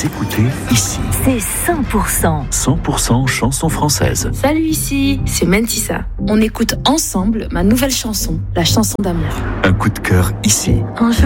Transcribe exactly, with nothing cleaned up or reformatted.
Vous écoutez ici. C'est cent pour cent. cent pour cent chansons françaises. Salut, ici, c'est Mentissa. On écoute ensemble ma nouvelle chanson, la chanson d'amour. Un coup de cœur ici. Un